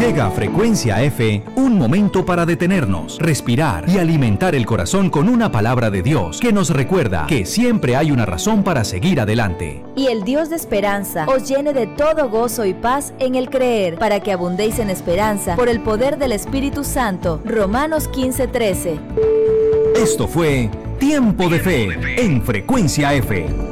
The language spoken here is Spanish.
Llega a Frecuencia F un momento para detenernos, respirar y alimentar el corazón con una palabra de Dios que nos recuerda que siempre hay una razón para seguir adelante. Y el Dios de esperanza os llene de todo gozo y paz en el creer, para que abundéis en esperanza por el poder del Espíritu Santo. Romanos 15:13. Esto fue Tiempo de Fe en Frecuencia F.